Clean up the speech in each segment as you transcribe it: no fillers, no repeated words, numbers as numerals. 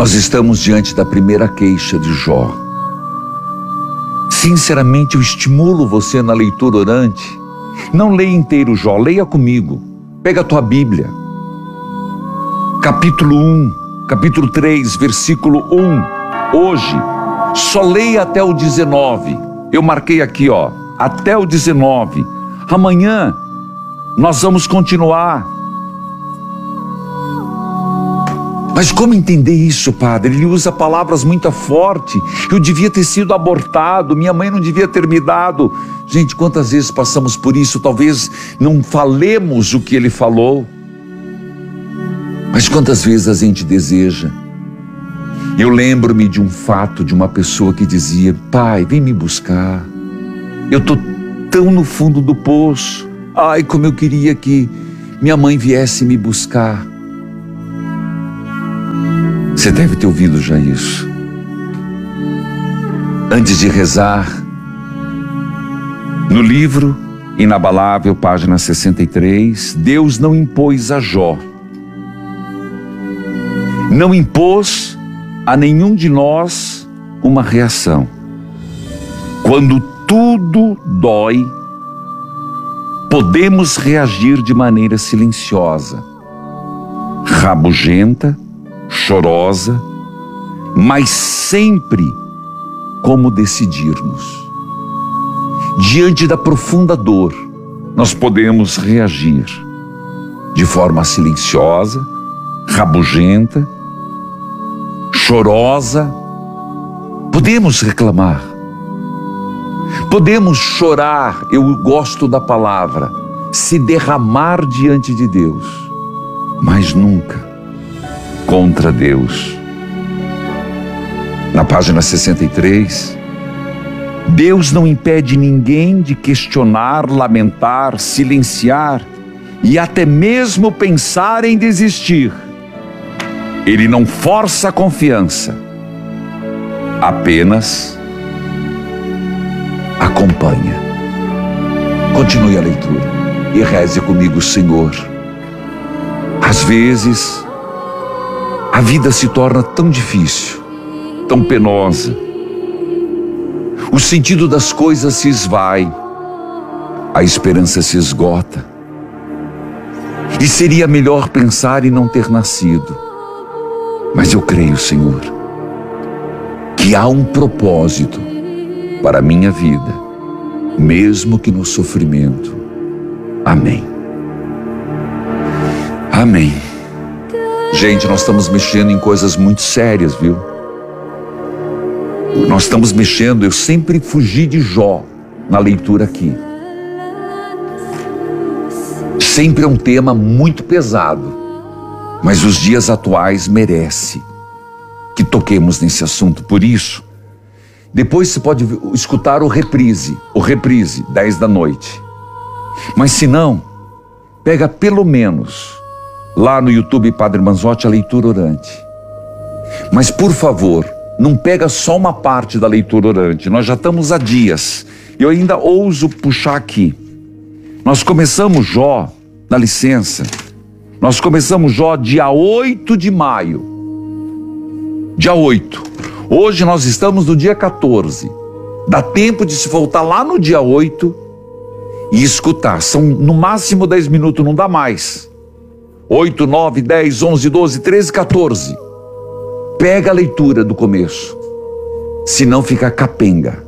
Nós estamos diante da primeira queixa de Jó. Sinceramente, eu estimulo você na leitura orante. Não leia inteiro Jó, leia comigo. Pega a tua Bíblia. Capítulo 1, capítulo 3, versículo 1. Hoje, só leia até o 19. Eu marquei aqui, até o 19. Amanhã, nós vamos continuar. Mas como entender isso, padre? Ele usa palavras muito fortes. Eu devia ter sido abortado, minha mãe não devia ter me dado. Gente, quantas vezes passamos por isso? Talvez não falemos o que ele falou, mas quantas vezes a gente deseja. Eu lembro-me de um fato de uma pessoa que dizia: pai, vem me buscar. Eu estou tão no fundo do poço. Ai, como eu queria que minha mãe viesse me buscar. Você deve ter ouvido já isso. Antes de rezar, no livro Inabalável, página 63, Deus não impôs a Jó. Não impôs a nenhum de nós uma reação. Quando tudo dói, podemos reagir de maneira silenciosa, rabugenta, chorosa, mas sempre como decidirmos. Diante da profunda dor, nós podemos reagir de forma silenciosa, rabugenta, chorosa. Podemos reclamar, podemos chorar. Eu gosto da palavra, se derramar diante de Deus, mas nunca contra Deus. Na página 63, Deus não impede ninguém de questionar, lamentar, silenciar e até mesmo pensar em desistir. Ele não força a confiança, apenas acompanha. Continue a leitura e reze comigo, Senhor. Às vezes, a vida se torna tão difícil, tão penosa. O sentido das coisas se esvai, a esperança se esgota. E seria melhor pensar em não ter nascido. Mas eu creio, Senhor, que há um propósito para a minha vida, mesmo que no sofrimento. Amém. Amém. Gente, nós estamos mexendo em coisas muito sérias, viu? Nós estamos mexendo, eu sempre fugi de Jó na leitura aqui. Sempre é um tema muito pesado, mas os dias atuais merecem que toquemos nesse assunto. Por isso, depois você pode escutar o reprise, 10 da noite. Mas se não, pega pelo menos lá no YouTube Padre Manzotti a leitura orante. Mas por favor, não pega só uma parte da leitura orante. Nós já estamos há dias. Eu ainda ouso puxar aqui. Nós começamos Jó, dá licença. Nós começamos Jó dia 8 de maio. Dia 8. Hoje nós estamos no dia 14. Dá tempo de se voltar lá no dia 8 e escutar. São no máximo 10 minutos, não dá mais. 8, 9, 10, 11, 12, 13, 14. Pega a leitura do começo, senão fica capenga.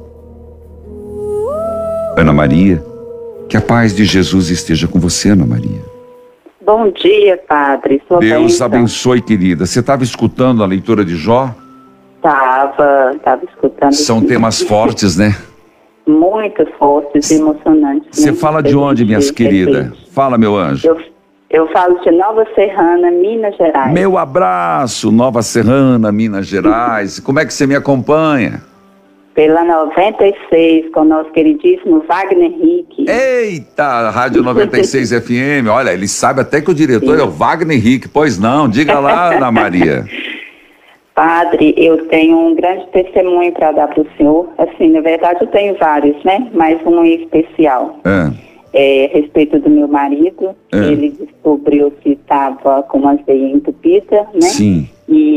Ana Maria, que a paz de Jesus esteja com você, Ana Maria. Bom dia, padre. Deus abençoe, querida. Você estava escutando a leitura de Jó? Estava escutando. São temas fortes, né? Muito fortes e emocionantes. Você fala de onde, minhas queridas? Fala, meu anjo. Eu falo de Nova Serrana, Minas Gerais. Meu abraço, Nova Serrana, Minas Gerais. Como é que você me acompanha? Pela 96, com o nosso queridíssimo Wagner Henrique. Eita, Rádio 96 FM. Olha, ele sabe até que o diretor é o Wagner Henrique. Pois não, diga lá, Ana Maria. Padre, eu tenho um grande testemunho para dar para o senhor. Assim, na verdade eu tenho vários, né? Mas um em especial. A respeito do meu marido. Ele descobriu que estava com uma veia entupida, né? Sim. E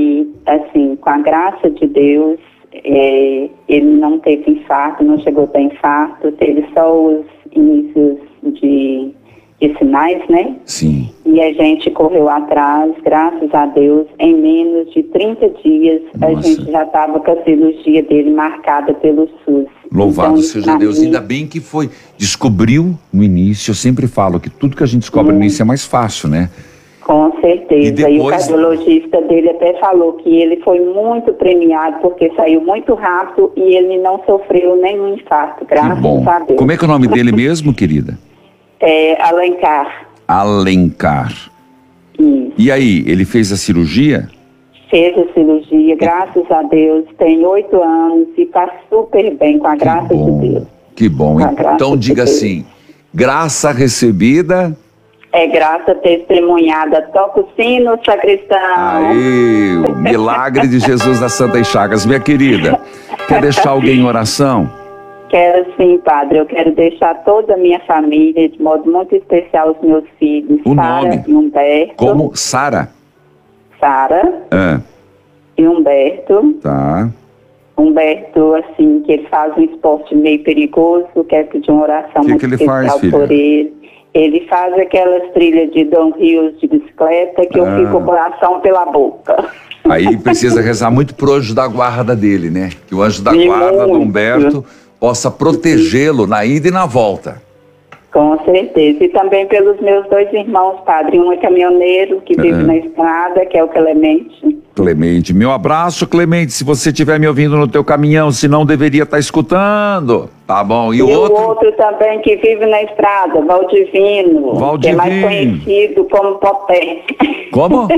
assim, com a graça de Deus, ele não teve infarto, não chegou a ter infarto, teve só os inícios de sinais, né? Sim. E a gente correu atrás, graças a Deus, em menos de 30 dias, a gente já estava com a cirurgia dele marcada pelo SUS. Louvado então, seja Deus, ainda bem que descobriu no início. Eu sempre falo que tudo que a gente descobre no início é mais fácil, né? Com certeza, e depois... e o cardiologista dele até falou que ele foi muito premiado porque saiu muito rápido e ele não sofreu nenhum infarto, graças a Deus. Como é que é o nome dele mesmo, querida? Alencar. Alencar. Isso. E aí, ele fez a cirurgia? Fez a cirurgia, graças a Deus, tem 8 anos e está super bem, com a graça de Deus. Que bom, então diga assim, graça recebida... É graça testemunhada, toca o sino, sacristão. Aí, o milagre de Jesus das Santas Chagas. Minha querida, quer deixar alguém em oração? Quero sim, padre. Eu quero deixar toda a minha família, de modo muito especial os meus filhos. O Sara nome? E Humberto. Como? Sara? Sara. E Humberto. Tá. Humberto, assim, que ele faz um esporte meio perigoso, quero pedir uma oração muito ele especial faz, filha? por ele. Ele faz aquelas trilhas de downhill de bicicleta que eu fico com o coração pela boca. Aí precisa rezar muito pro anjo da guarda dele, né? Que o anjo da guarda do Humberto possa protegê-lo na ida e na volta. Com certeza. E também pelos meus 2 irmãos, padre. Um é caminhoneiro que vive na estrada, que é o Clemente. Clemente. Meu abraço, Clemente. Se você estiver me ouvindo no teu caminhão, se não deveria estar escutando. Tá bom. E o outro também que vive na estrada, Valdivino. Que é mais conhecido como Poté. Como?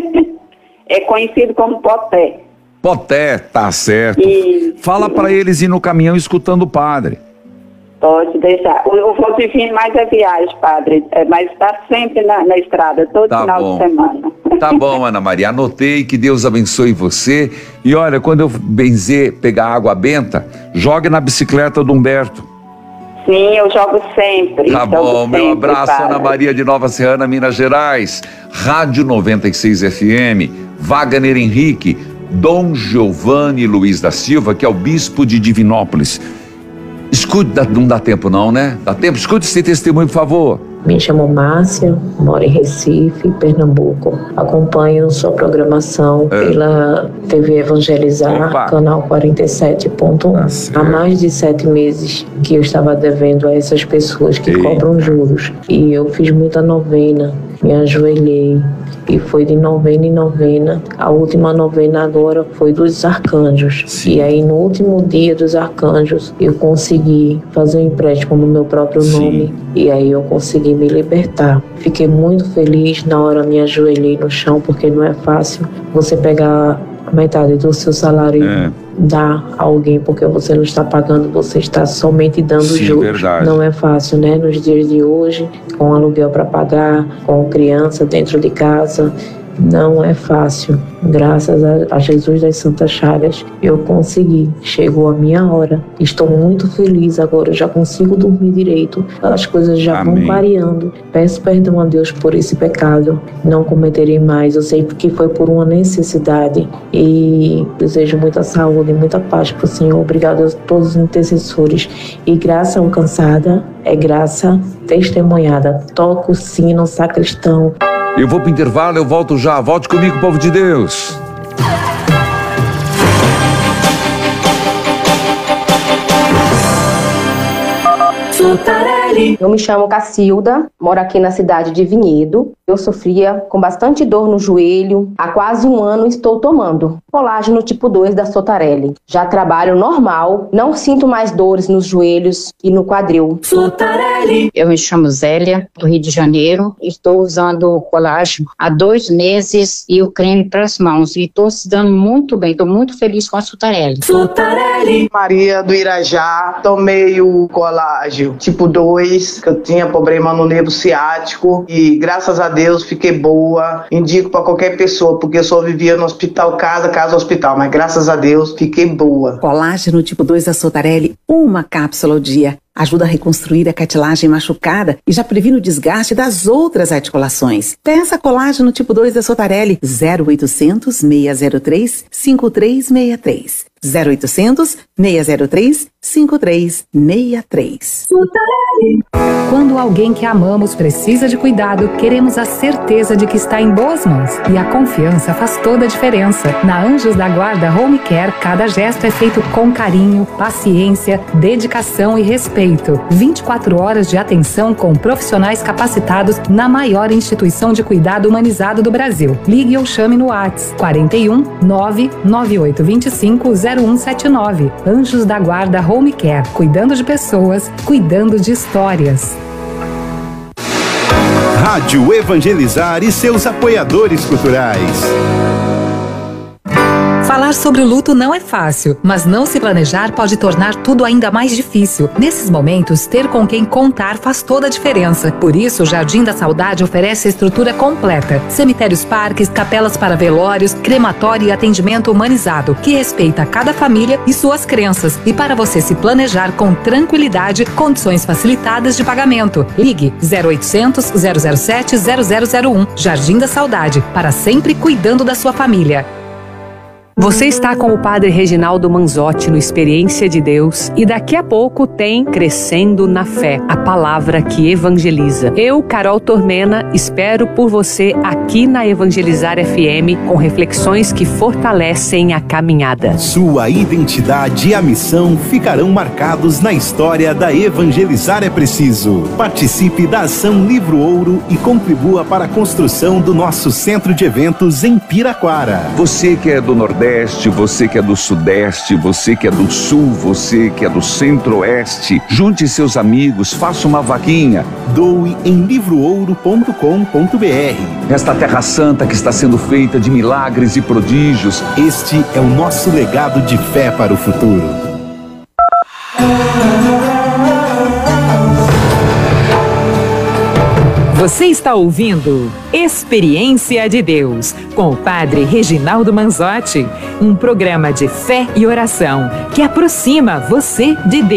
É conhecido como Poté. Poté, tá certo. Fala para eles ir no caminhão escutando o padre. Pode deixar. O Valdivino mais é viagem, padre, mas está sempre na estrada, todo final de semana. Tá bom, Ana Maria, anotei, que Deus abençoe você. E olha, quando eu pegar água benta, jogue na bicicleta do Humberto. Sim, eu jogo sempre. Tá bom, meu abraço, padre. Ana Maria de Nova Serrana, Minas Gerais. Rádio 96 FM, Wagner Henrique, Dom Giovanni Luiz da Silva, que é o bispo de Divinópolis. Escute, não dá tempo não, né? Dá tempo? Escute esse testemunho, por favor. Me chamo Márcia, moro em Recife, Pernambuco. Acompanho sua programação pela TV Evangelizar, canal 47.1. Há mais de 7 meses que eu estava devendo a essas pessoas que cobram juros. E eu fiz muita novena, me ajoelhei. E foi de novena em novena. A última novena agora foi dos arcanjos. Sim. E aí no último dia dos arcanjos eu consegui fazer um empréstimo no meu próprio nome. E aí eu consegui me libertar. Fiquei muito feliz, na hora me ajoelhei no chão, porque não é fácil você pegar a metade do seu salário e dar a alguém, porque você não está pagando, você está somente dando juros. Verdade. Não é fácil, né? Nos dias de hoje, com aluguel para pagar, com criança dentro de casa, não é fácil. Graças a Jesus das Santas Chagas, eu consegui. Chegou a minha hora. Estou muito feliz agora. Eu já consigo dormir direito. As coisas já vão variando. Peço perdão a Deus por esse pecado. Não cometerei mais. Eu sei que foi por uma necessidade. E desejo muita saúde e muita paz para o Senhor. Obrigado a todos os intercessores. E graça alcançada é graça testemunhada. Toca o sino, sacristão. Eu vou pro intervalo, eu volto já. Volte comigo, povo de Deus. Eu me chamo Cacilda, moro aqui na cidade de Vinhedo. Eu sofria com bastante dor no joelho. Há quase 1 ano estou tomando colágeno tipo 2 da Sotarelli. Já trabalho normal, não sinto mais dores nos joelhos e no quadril. Sotarelli. Eu me chamo Zélia, do Rio de Janeiro. Estou usando o colágeno há 2 meses e o creme para as mãos. E estou se dando muito bem, estou muito feliz com a Sotarelli. Sotarelli. Maria do Irajá, tomei o colágeno tipo 2, que eu tinha problema no nervo ciático e graças a Deus fiquei boa. Indico para qualquer pessoa, porque eu só vivia no hospital, casa, hospital, mas graças a Deus fiquei boa. Colágeno tipo 2 da Sotarelli Uma cápsula ao dia ajuda a reconstruir a cartilagem machucada e já previne o desgaste das outras articulações. Peça colágeno tipo 2 da Sotarelli, 0800 603 5363. 0800 603 5363. Quando alguém que amamos precisa de cuidado, queremos a certeza de que está em boas mãos. E a confiança faz toda a diferença. Na Anjos da Guarda Home Care, cada gesto é feito com carinho, paciência, dedicação e respeito. 24 horas de atenção com profissionais capacitados na maior instituição de cuidado humanizado do Brasil. Ligue ou chame no WhatsApp 41 99825 0179. Anjos da Guarda Home Care, cuidando de pessoas, cuidando de histórias. Rádio Evangelizar e seus apoiadores culturais. Falar sobre o luto não é fácil, mas não se planejar pode tornar tudo ainda mais difícil. Nesses momentos, ter com quem contar faz toda a diferença. Por isso, o Jardim da Saudade oferece a estrutura completa. Cemitérios, parques, capelas para velórios, crematório e atendimento humanizado, que respeita cada família e suas crenças. E para você se planejar com tranquilidade, condições facilitadas de pagamento. Ligue 0800 007 0001. Jardim da Saudade, para sempre cuidando da sua família. Você está com o Padre Reginaldo Manzotti no Experiência de Deus e daqui a pouco tem Crescendo na Fé, a palavra que evangeliza. Eu, Carol Tormena, espero por você aqui na Evangelizar FM com reflexões que fortalecem a caminhada. Sua identidade e a missão ficarão marcados na história da Evangelizar é Preciso. Participe da Ação Livro Ouro e contribua para a construção do nosso centro de eventos em Piraquara. Você que é do Nordeste, você que é do Sudeste, você que é do Sul, você que é do Centro-Oeste, junte seus amigos, faça uma vaquinha. Doe em livroouro.com.br. Esta Terra Santa que está sendo feita de milagres e prodígios. Este é o nosso legado de fé para o futuro. Você está ouvindo Experiência de Deus, com o Padre Reginaldo Manzotti, um programa de fé e oração que aproxima você de Deus.